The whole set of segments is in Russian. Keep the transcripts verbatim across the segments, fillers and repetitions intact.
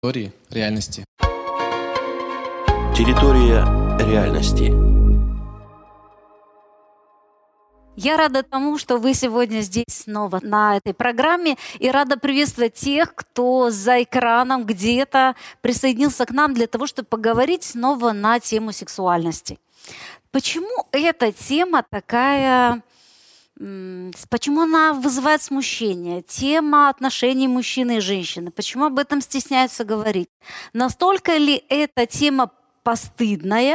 Территории реальности. Территория реальности. Я рада тому, что вы сегодня здесь снова на этой программе, и рада приветствовать тех, кто за экраном где-то присоединился к нам для того, чтобы поговорить снова на тему сексуальности. Почему эта тема такая... Почему она вызывает смущение? Тема отношений мужчины и женщины. Почему об этом стесняются говорить? Настолько ли эта тема постыдная?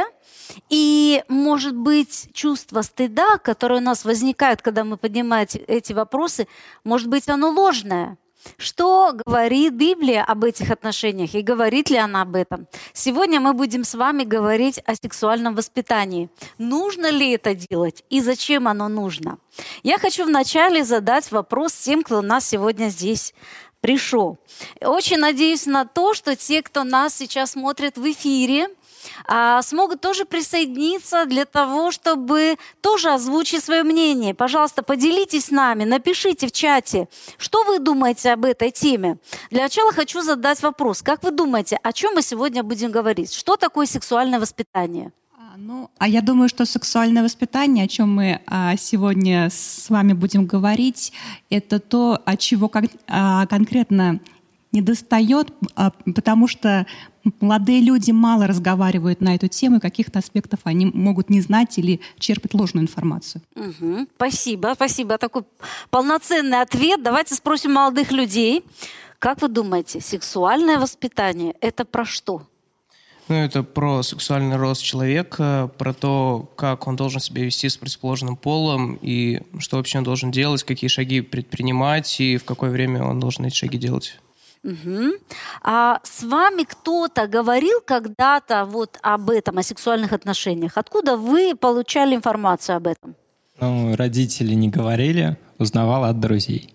И, может быть, чувство стыда, которое у нас возникает, когда мы поднимаем эти вопросы, может быть, оно ложное? Что говорит Библия об этих отношениях и говорит ли она об этом? Сегодня мы будем с вами говорить о сексуальном воспитании. Нужно ли это делать и зачем оно нужно? Я хочу вначале задать вопрос тем, кто у нас сегодня здесь пришел. Очень надеюсь на то, что те, кто нас сейчас смотрит в эфире, смогут тоже присоединиться для того, чтобы тоже озвучить свое мнение. Пожалуйста, поделитесь с нами, напишите в чате, что вы думаете об этой теме. Для начала хочу задать вопрос. Как вы думаете, о чем мы сегодня будем говорить? Что такое сексуальное воспитание? Ну, а я думаю, что сексуальное воспитание, о чем мы а, сегодня с вами будем говорить, это то, от чего кон- а, конкретно недостает, а, потому что молодые люди мало разговаривают на эту тему, и каких-то аспектов они могут не знать или черпать ложную информацию. Угу. Спасибо, спасибо. Такой полноценный ответ. Давайте спросим молодых людей. Как вы думаете, сексуальное воспитание – это про что? Ну, это про сексуальный рост человека, про то, как он должен себя вести с противоположным полом, и что вообще он должен делать, какие шаги предпринимать, и в какое время он должен эти шаги делать. Угу. А с вами кто-то говорил когда-то вот об этом, о сексуальных отношениях? Откуда вы получали информацию об этом? Ну, родители не говорили, узнавала от друзей.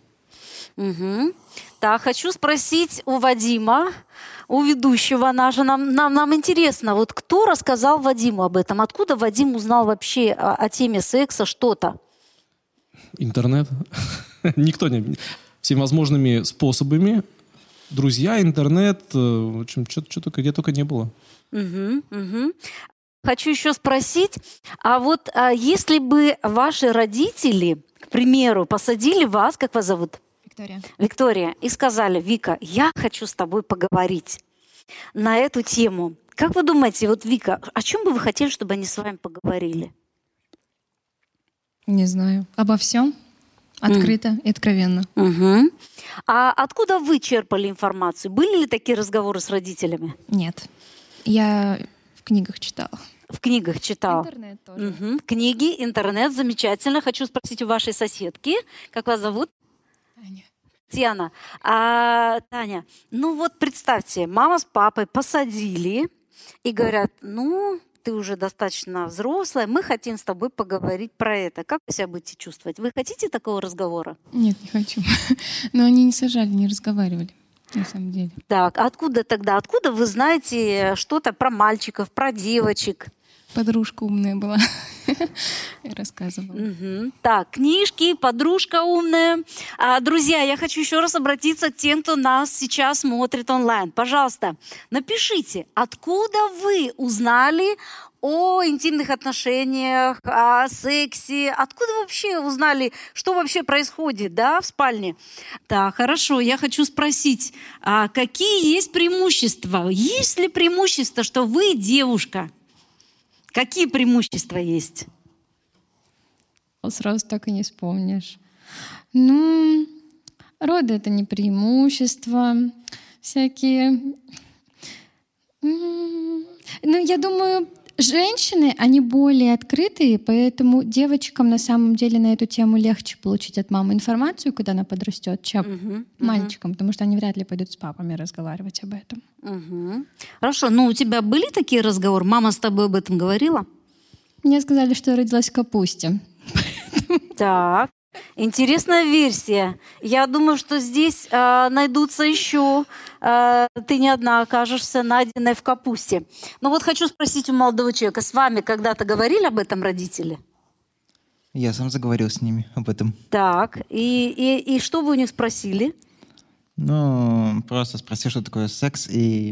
Угу. Так, хочу спросить у Вадима, у ведущего нашего. Нам, нам, нам интересно, вот кто рассказал Вадиму об этом? Откуда Вадим узнал вообще о, о теме секса что-то? Интернет. Никто не... Всевозможными способами. Друзья, интернет, в общем, что только, где только не было. Угу, угу. Хочу еще спросить, а вот а если бы ваши родители, к примеру, посадили вас, как вас зовут? Виктория. Виктория, и сказали: Вика, я хочу с тобой поговорить на эту тему. Как вы думаете, вот, Вика, о чем бы вы хотели, чтобы они с вами поговорили? Не знаю. Обо всем. Открыто mm. и откровенно. Угу. А откуда вы черпали информацию? Были ли такие разговоры с родителями? Нет. Я в книгах читала. В книгах читала? Интернет тоже. Угу. Книги, интернет, замечательно. Хочу спросить у вашей соседки, как вас зовут? Таня. Диана. А, Таня, ну вот представьте, мама с папой посадили и говорят: ну, ты уже достаточно взрослая, мы хотим с тобой поговорить про это. Как вы себя будете чувствовать? Вы хотите такого разговора? Нет, не хочу. Но они не сажали, не разговаривали, на самом деле. Так, откуда тогда? Откуда вы знаете что-то про мальчиков, про девочек? Подружка умная была. Рассказывала. Угу. Так, книжки, подружка умная. А, друзья, я хочу еще раз обратиться к тем, кто нас сейчас смотрит онлайн. Пожалуйста, напишите, откуда вы узнали о интимных отношениях, о сексе. Откуда вообще узнали, что вообще происходит, да, в спальне? Так, хорошо, я хочу спросить, а какие есть преимущества? Есть ли преимущество, что вы девушка? Какие преимущества есть? Сразу так и не вспомнишь. Ну, роды — это не преимущество. Всякие... Ну, я думаю, женщины, они более открытые, поэтому девочкам на самом деле на эту тему легче получить от мамы информацию, когда она подрастет, чем uh-huh, мальчикам, uh-huh. потому что они вряд ли пойдут с папами разговаривать об этом. Uh-huh. Хорошо, ну у тебя были такие разговоры? Мама с тобой об этом говорила? Мне сказали, что я родилась в капусте. Так, интересная версия. Я думаю, что здесь э, найдутся еще. Э, ты не одна окажешься найденной в капусте. Но вот хочу спросить у молодого человека, с вами когда-то говорили об этом родители? Я сам заговорил с ними об этом. Так, и, и, и что вы у них спросили? Ну, просто спроси, что такое секс, и